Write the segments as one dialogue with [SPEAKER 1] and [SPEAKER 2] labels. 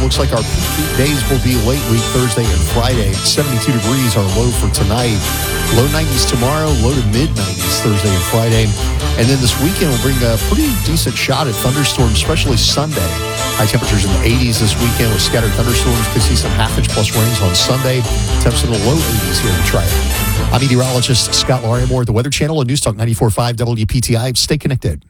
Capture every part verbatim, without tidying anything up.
[SPEAKER 1] Looks like our peak days will be late week Thursday and Friday. seventy-two degrees our low for tonight. Low nineties tomorrow, low to mid nineties Thursday and Friday. And then this weekend will bring a pretty decent shot at thunderstorms, especially Sunday. High temperatures in the eighties this weekend with scattered thunderstorms. Could see some half-inch plus rains on Sunday. Temps in the low eighties here in Triad. I'm meteorologist Scott Larimore at the Weather Channel and News Talk ninety-four point five W P T I. Stay connected.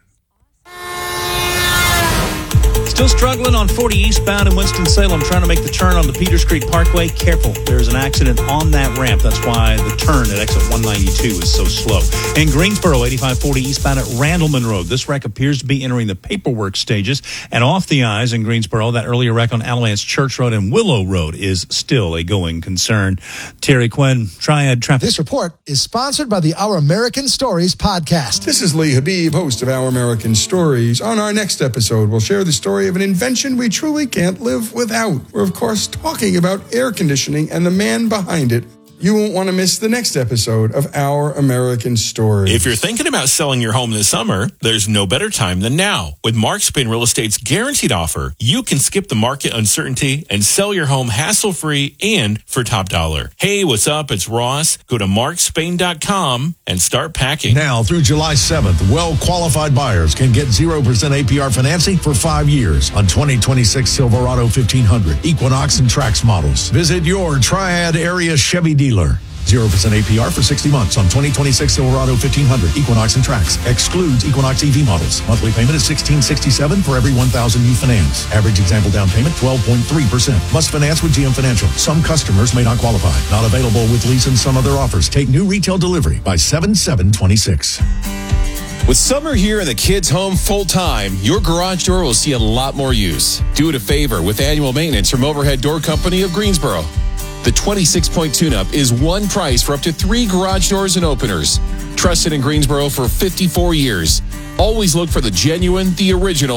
[SPEAKER 2] Still struggling on forty eastbound in Winston-Salem, trying to make the turn on the Peters Creek Parkway. Careful, there's an accident on that ramp. That's why the turn at exit one ninety-two is so slow. In Greensboro, eighty-five forty eastbound at Randleman Road. This wreck appears to be entering the paperwork stages. And off the eyes in Greensboro, that earlier wreck on Alamance Church Road and Willow Road is still a going concern. Terry Quinn, Triad Traffic.
[SPEAKER 3] This report is sponsored by the Our American Stories podcast.
[SPEAKER 4] This is Lee Habib, host of Our American Stories. On our next episode, we'll share the story of an invention we truly can't live without. We're, of course, talking about air conditioning and the man behind it. You won't want to miss the next episode of Our American Story.
[SPEAKER 5] If you're thinking about selling your home this summer, there's no better time than now. With Mark Spain Real Estate's guaranteed offer, you can skip the market uncertainty and sell your home hassle-free and for top dollar. Hey, what's up? It's Ross. Go to mark spain dot com and start packing.
[SPEAKER 6] Now through July seventh, well-qualified buyers can get zero percent A P R financing for five years on twenty twenty-six Silverado fifteen hundred, Equinox, and Trax models. Visit your Triad area Chevy dealer. zero percent A P R for sixty months on twenty twenty-six Silverado fifteen hundred, Equinox, and Trax. Excludes Equinox E V models. Monthly payment is sixteen sixty-seven for every one thousand you finance. Average example down payment twelve point three percent. Must finance with G M Financial. Some customers may not qualify. Not available with lease and some other offers. Take new retail delivery by seven seven twenty-six.
[SPEAKER 7] With summer here and the kids home full-time, your garage door will see a lot more use. Do it a favor with annual maintenance from Overhead Door Company of Greensboro. The twenty-six point tune-up is one price for up to three garage doors and openers. Trusted in Greensboro for fifty-four years. Always look for the genuine, the original